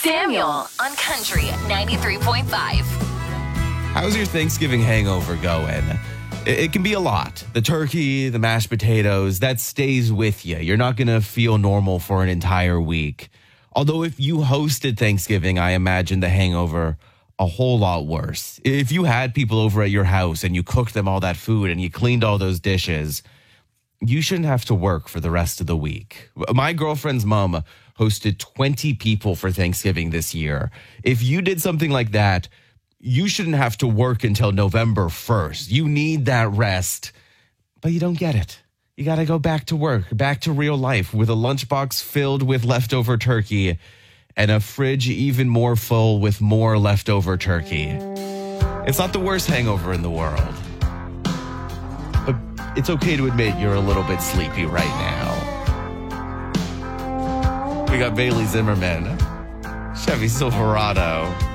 Samuel on Country 93.5. How's your Thanksgiving hangover going? It can be a lot. The turkey, the mashed potatoes, that stays with you. You're not going to feel normal for an entire week. Although if you hosted Thanksgiving, I imagine the hangover a whole lot worse. If you had people over at your house and you cooked them all that food and you cleaned all those dishes, you shouldn't have to work for the rest of the week. My girlfriend's mom hosted 20 people for Thanksgiving this year. If you did something like that, you shouldn't have to work until November 1st. You need that rest, but you don't get it. You got to go back to work, back to real life with a lunchbox filled with leftover turkey and a fridge even more full with more leftover turkey. It's not the worst hangover in the world, but it's okay to admit you're a little bit sleepy right now. We got Bailey Zimmerman, Chevy Silverado.